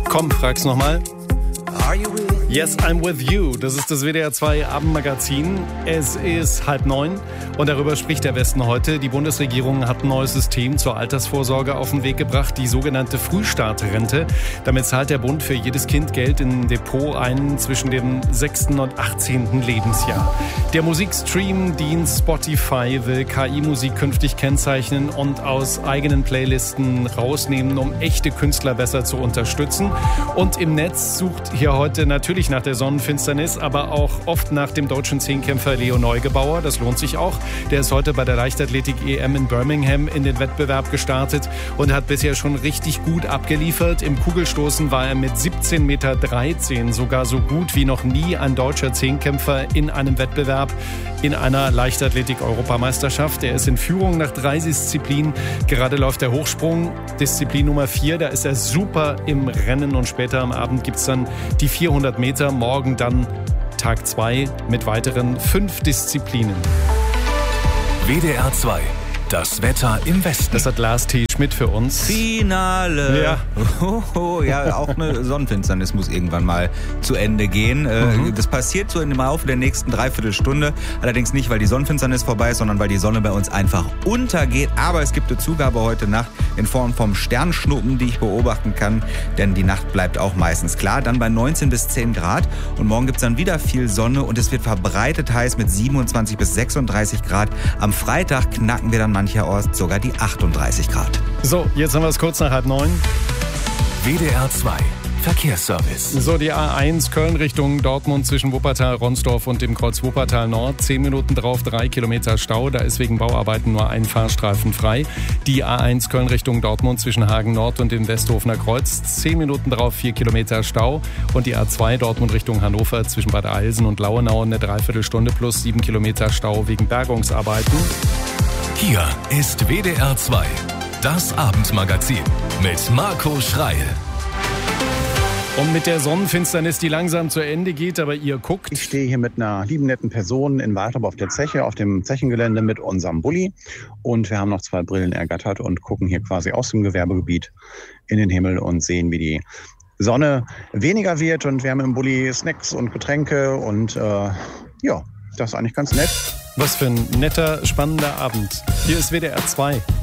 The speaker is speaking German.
Komm, frag's nochmal. Yes, I'm with you. Das ist das WDR 2 Abendmagazin. Es ist 8:30 und darüber spricht der Westen heute. Die Bundesregierung hat ein neues System zur Altersvorsorge auf den Weg gebracht, die sogenannte Frühstartrente. Damit zahlt der Bund für jedes Kind Geld in ein Depot ein zwischen dem 6. und 18. Lebensjahr. Der Musikstream-Dienst Spotify will KI-Musik künftig kennzeichnen und aus eigenen Playlisten rausnehmen, um echte Künstler besser zu unterstützen. Und im Netz sucht hier heute natürlich nach der Sonnenfinsternis, aber auch oft nach dem deutschen Zehnkämpfer Leo Neugebauer. Das lohnt sich auch. Der ist heute bei der Leichtathletik-EM in Birmingham in den Wettbewerb gestartet und hat bisher schon richtig gut abgeliefert. Im Kugelstoßen war er mit 17,13 Meter sogar so gut wie noch nie ein deutscher Zehnkämpfer in einem Wettbewerb in einer Leichtathletik-Europameisterschaft. Er ist in Führung nach 3 Disziplinen. Gerade läuft der Hochsprung, Disziplin Nummer 4. Da ist er super im Rennen und später am Abend gibt es dann die 400 Meter. Morgen dann Tag 2 mit weiteren 5 Disziplinen. WDR 2. Das Wetter im Westen. Das hat Lars T. Schmidt für uns. Finale. Ja. Ja, auch eine Sonnenfinsternis muss irgendwann mal zu Ende gehen. Das passiert so im Laufe der nächsten Dreiviertelstunde. Allerdings nicht, weil die Sonnenfinsternis vorbei ist, sondern weil die Sonne bei uns einfach untergeht. Aber es gibt eine Zugabe heute Nacht in Form vom Sternschnuppen, die ich beobachten kann. Denn die Nacht bleibt auch meistens klar. Dann bei 19 bis 10 Grad. Und morgen gibt es dann wieder viel Sonne und es wird verbreitet heiß mit 27 bis 36 Grad. Am Freitag knacken wir dann mancherorts sogar die 38 Grad. So, jetzt haben wir es kurz nach 8:30. WDR 2 Verkehrsservice. So, die A1 Köln Richtung Dortmund zwischen Wuppertal, Ronsdorf und dem Kreuz Wuppertal Nord. 10 Minuten drauf, 3 Kilometer Stau. Da ist wegen Bauarbeiten nur ein Fahrstreifen frei. Die A1 Köln Richtung Dortmund zwischen Hagen Nord und dem Westhofener Kreuz. 10 Minuten drauf, 4 Kilometer Stau. Und die A2 Dortmund Richtung Hannover zwischen Bad Eilsen und Lauenau eine Dreiviertelstunde plus 7 Kilometer Stau wegen Bergungsarbeiten. Hier ist WDR 2. Das Abendmagazin mit Marco Schreil. Und mit der Sonnenfinsternis, die langsam zu Ende geht, aber ihr guckt. Ich stehe hier mit einer lieben, netten Person in Wartrup auf der Zeche, auf dem Zechengelände mit unserem Bulli. Und wir haben noch 2 Brillen ergattert und gucken hier quasi aus dem Gewerbegebiet in den Himmel und sehen, wie die Sonne weniger wird. Und wir haben im Bulli Snacks und Getränke und ja, das ist eigentlich ganz nett. Was für ein netter, spannender Abend. Hier ist WDR 2.